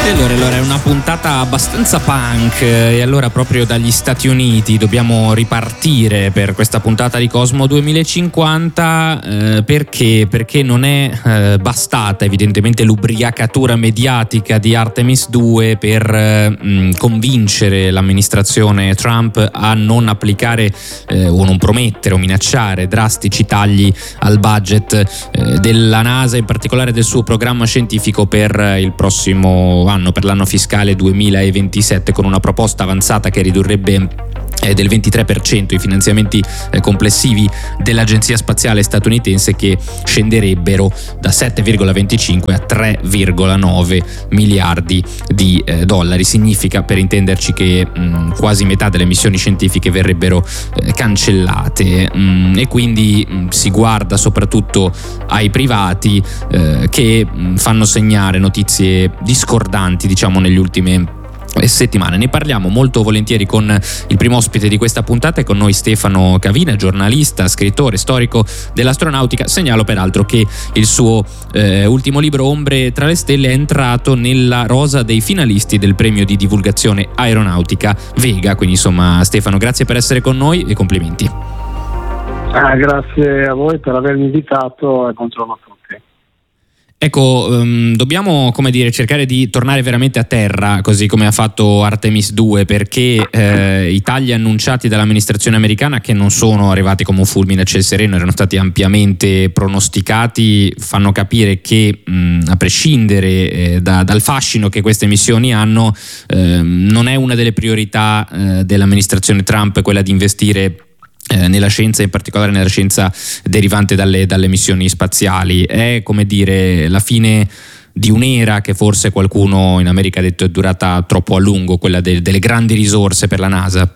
Allora è una puntata abbastanza punk e allora proprio dagli Stati Uniti dobbiamo ripartire per questa puntata di Cosmo 2050 perché non è bastata evidentemente l'ubriacatura mediatica di Artemis 2 per convincere l'amministrazione Trump a non applicare o non promettere o minacciare drastici tagli al budget della NASA, in particolare del suo programma scientifico per il prossimo anno, per l'anno fiscale 2027, con una proposta avanzata che ridurrebbe del 23% i finanziamenti complessivi dell'Agenzia Spaziale statunitense, che scenderebbero da 7,25 a 3,9 miliardi di dollari. Significa, per intenderci, che quasi metà delle missioni scientifiche verrebbero cancellate e quindi si guarda soprattutto ai privati che fanno segnare notizie discordanti, diciamo, negli ultimi settimane. Ne parliamo molto volentieri con il primo ospite di questa puntata. È con noi Stefano Cavina, giornalista, scrittore, storico dell'astronautica. Segnalo peraltro che il suo ultimo libro, Ombre tra le stelle, è entrato nella rosa dei finalisti del premio di divulgazione aeronautica Vega. Quindi insomma, Stefano, grazie per essere con noi e complimenti. Grazie a voi per avermi invitato e buongiorno a tutti. Ecco, dobbiamo, cercare di tornare veramente a terra, così come ha fatto Artemis 2, perché i tagli annunciati dall'amministrazione americana, che non sono arrivati come un fulmine a ciel sereno, erano stati ampiamente pronosticati, fanno capire che a prescindere dal fascino che queste missioni hanno, non è una delle priorità dell'amministrazione Trump quella di investire nella scienza, in particolare nella scienza derivante dalle missioni spaziali. È, come dire, la fine di un'era che forse qualcuno in America ha detto è durata troppo a lungo, quella delle grandi risorse per la NASA.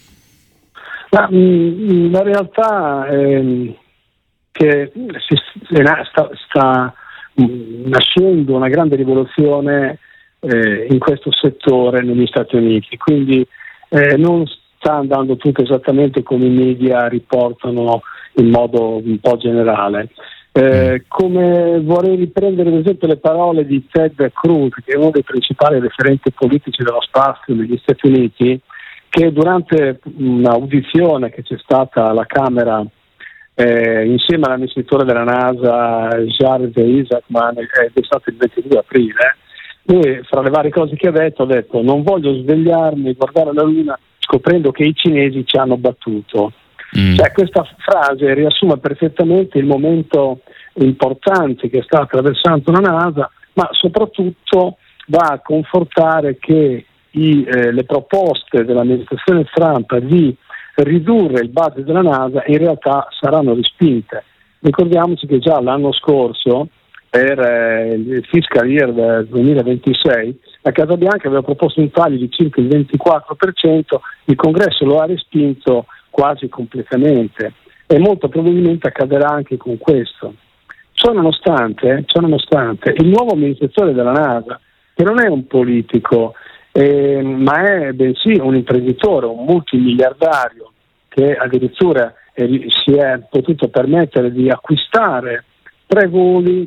La realtà è che sta nascendo una grande rivoluzione in questo settore negli Stati Uniti, quindi non sta andando tutto esattamente come i media riportano in modo un po' generale. Come vorrei riprendere ad esempio le parole di Ted Cruz, che è uno dei principali referenti politici dello spazio negli Stati Uniti, che durante un'audizione che c'è stata alla Camera insieme all'amministratore della NASA Jared Isaacman, è stato il 22 aprile, lui, fra le varie cose che ha detto non voglio svegliarmi e guardare la luna scoprendo che i cinesi ci hanno battuto. Cioè, questa frase riassume perfettamente il momento importante che sta attraversando la NASA, ma soprattutto va a confortare che le proposte dell'amministrazione Trump di ridurre il budget della NASA in realtà saranno respinte. Ricordiamoci che già l'anno scorso, per il fiscal year del 2026, la Casa Bianca aveva proposto un taglio di circa il 24%, il Congresso lo ha respinto quasi completamente e molto probabilmente accadrà anche con questo. Ciò nonostante, il nuovo amministratore della NASA, che non è un politico, ma è bensì un imprenditore, un multimiliardario, che addirittura si è potuto permettere di acquistare 3 voli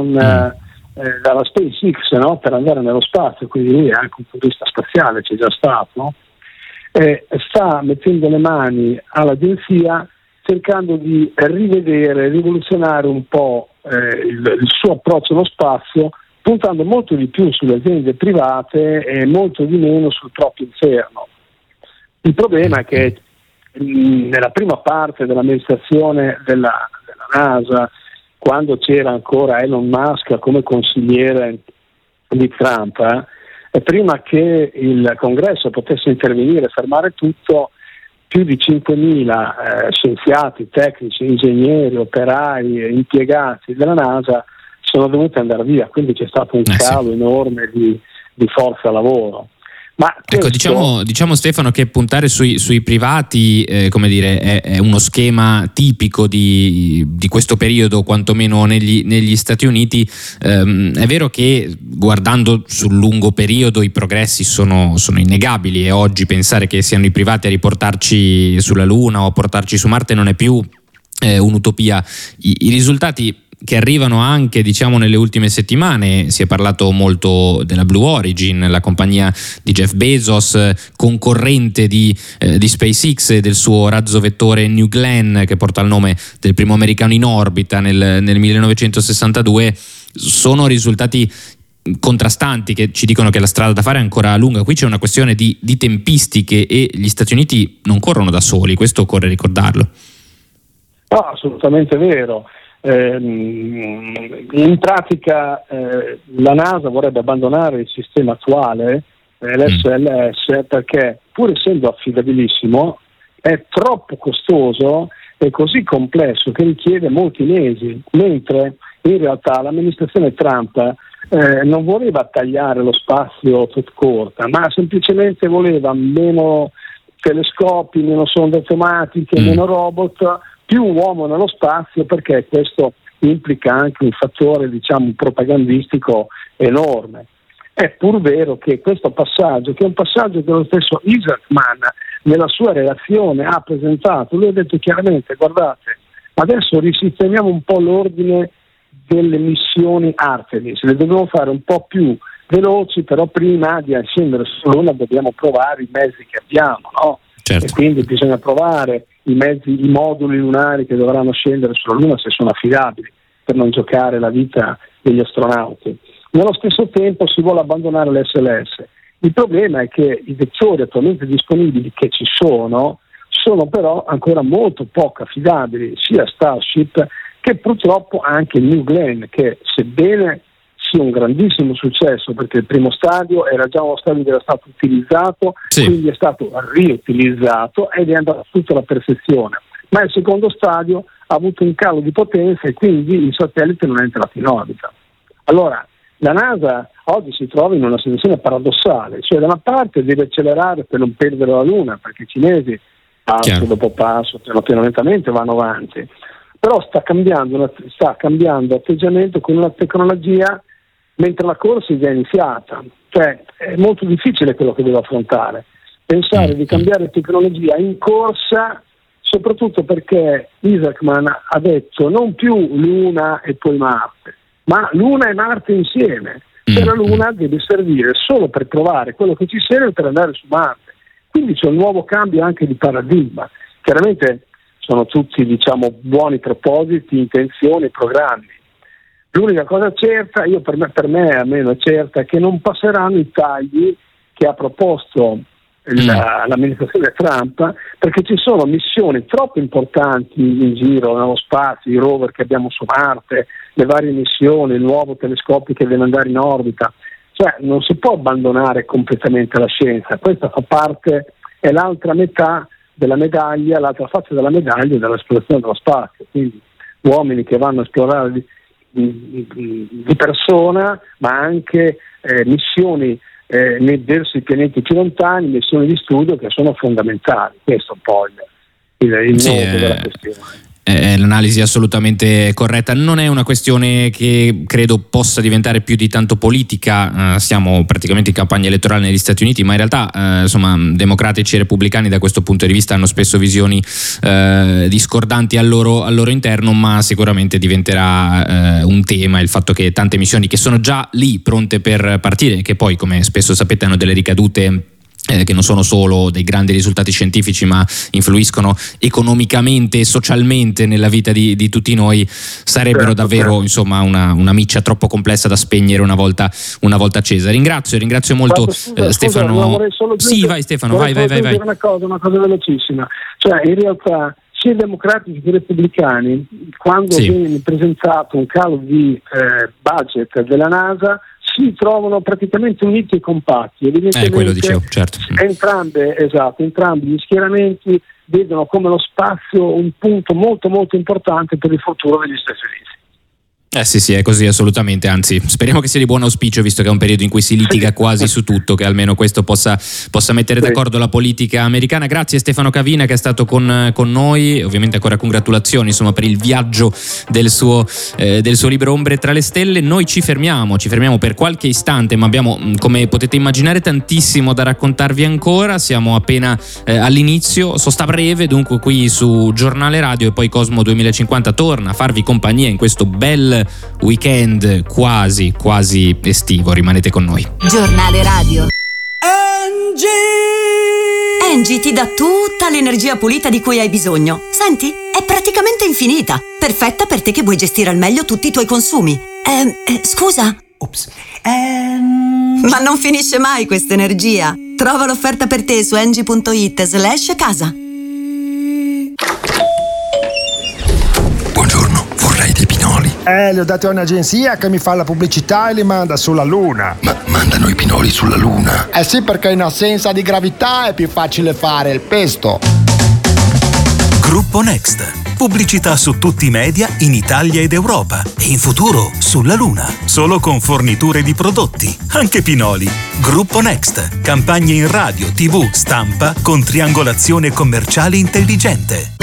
dalla SpaceX, no? Per andare nello spazio, quindi lui anche un punto di vista spaziale c'è già stato, sta mettendo le mani all'agenzia cercando di rivoluzionare un po' il suo approccio allo spazio, puntando molto di più sulle aziende private e molto di meno sul proprio inferno. Il problema è che nella prima parte dell'amministrazione della NASA, quando c'era ancora Elon Musk come consigliere di Trump, prima che il Congresso potesse intervenire e fermare tutto, più di 5.000 scienziati, tecnici, ingegneri, operai, impiegati della NASA sono dovuti andare via, quindi c'è stato un calo enorme di forza lavoro. Ma ecco, diciamo Stefano che puntare sui privati è uno schema tipico di questo periodo, quantomeno negli Stati Uniti. È vero che guardando sul lungo periodo i progressi sono innegabili, e oggi pensare che siano i privati a riportarci sulla Luna o a portarci su Marte non è più un'utopia. I risultati che arrivano anche, diciamo, nelle ultime settimane. Si è parlato molto della Blue Origin, la compagnia di Jeff Bezos, concorrente di SpaceX e del suo razzo vettore New Glenn, che porta il nome del primo americano in orbita nel 1962. Sono risultati contrastanti che ci dicono che la strada da fare è ancora lunga. Qui c'è una questione di tempistiche e gli Stati Uniti non corrono da soli, questo occorre ricordarlo. No, assolutamente vero. In pratica la NASA vorrebbe abbandonare il sistema attuale, l'SLS, perché pur essendo affidabilissimo è troppo costoso e così complesso che richiede molti mesi, mentre in realtà l'amministrazione Trump non voleva tagliare lo spazio tot corta, ma semplicemente voleva meno telescopi, meno sonde automatiche, meno robot, più uomo nello spazio, perché questo implica anche un fattore, diciamo, propagandistico enorme. È pur vero che questo passaggio, che è un passaggio che lo stesso Isaacman nella sua relazione ha presentato, lui ha detto chiaramente: guardate, adesso risistemiamo un po' l'ordine delle missioni Artemis, le dobbiamo fare un po' più veloci, però prima di scendere sulla Luna dobbiamo provare i mezzi che abbiamo, no? Certo. E quindi bisogna provare i moduli lunari che dovranno scendere sulla Luna, se sono affidabili, per non giocare la vita degli astronauti. Nello stesso tempo si vuole abbandonare l'SLS. Il problema è che i vettori attualmente disponibili che ci sono però ancora molto poco affidabili, sia Starship che purtroppo anche New Glenn, che sebbene sia un grandissimo successo, perché il primo stadio era già uno stadio che era stato utilizzato, quindi è stato riutilizzato ed è andato tutto alla perfezione, ma il secondo stadio ha avuto un calo di potenza e quindi il satellite non è entrato in orbita. Allora la NASA oggi si trova in una situazione paradossale, cioè da una parte deve accelerare per non perdere la Luna, perché i cinesi passo dopo passo, piano lentamente vanno avanti, però sta cambiando atteggiamento con una tecnologia mentre la corsa è già iniziata, cioè è molto difficile quello che deve affrontare, pensare di cambiare tecnologia in corsa, soprattutto perché Isaacman ha detto non più Luna e poi Marte, ma Luna e Marte insieme, cioè la Luna deve servire solo per provare quello che ci serve per andare su Marte, quindi c'è un nuovo cambio anche di paradigma. Chiaramente sono tutti, diciamo, buoni propositi, intenzioni, programmi. L'unica cosa certa, per me almeno è certa, è che non passeranno i tagli che ha proposto l'amministrazione Trump, perché ci sono missioni troppo importanti in giro nello spazio, i rover che abbiamo su Marte, le varie missioni, il nuovo telescopio che deve andare in orbita, cioè non si può abbandonare completamente la scienza. Questa fa parte, è l'altra metà della medaglia, l'altra faccia della medaglia dell'esplorazione dello spazio, quindi uomini che vanno a esplorare di persona, ma anche missioni verso i pianeti più lontani, missioni di studio che sono fondamentali. Questo è un po' il nodo della questione. L'analisi è assolutamente corretta. Non è una questione che credo possa diventare più di tanto politica. Siamo praticamente in campagna elettorale negli Stati Uniti, ma in realtà insomma democratici e repubblicani da questo punto di vista hanno spesso visioni discordanti al loro interno, ma sicuramente diventerà un tema il fatto che tante missioni che sono già lì pronte per partire, che poi, come spesso sapete, hanno delle ricadute che non sono solo dei grandi risultati scientifici, ma influiscono economicamente e socialmente nella vita di tutti noi, sarebbero davvero insomma una miccia troppo complessa da spegnere una volta accesa. Ringrazio molto Stefano. Sì, vai Stefano, vai. Una cosa velocissima, cioè in realtà sia i democratici che i repubblicani, quando viene presentato un calo di budget della NASA, si trovano praticamente uniti e compatti. Evidentemente quello dicevo, certo. Entrambi gli schieramenti vedono come lo spazio un punto molto molto importante per il futuro degli Stati Uniti. Sì, è così assolutamente, anzi speriamo che sia di buon auspicio, visto che è un periodo in cui si litiga quasi su tutto, che almeno questo possa mettere d'accordo la politica americana. Grazie Stefano Cavina che è stato con noi, ovviamente ancora congratulazioni insomma per il viaggio del suo libro Ombre tra le stelle. Noi ci fermiamo per qualche istante, ma abbiamo, come potete immaginare, tantissimo da raccontarvi ancora. Siamo appena all'inizio, sosta breve dunque qui su Giornale Radio, e poi Cosmo 2050 torna a farvi compagnia in questo bel weekend quasi estivo. Rimanete con noi. Giornale Radio. Engie ti dà tutta l'energia pulita di cui hai bisogno. Senti, è praticamente infinita, perfetta per te che vuoi gestire al meglio tutti i tuoi consumi. Scusa? Ops. Ma non finisce mai questa energia. Trova l'offerta per te su engie.it/casa. Buongiorno, vorrei dei pinoli. Li ho dati a un'agenzia che mi fa la pubblicità e li manda sulla Luna. Ma mandano i pinoli sulla Luna? Sì, perché in assenza di gravità è più facile fare il pesto. Gruppo Next. Pubblicità su tutti i media in Italia ed Europa e in futuro sulla Luna. Solo con forniture di prodotti, anche pinoli. Gruppo Next. Campagne in radio, TV, stampa con triangolazione commerciale intelligente.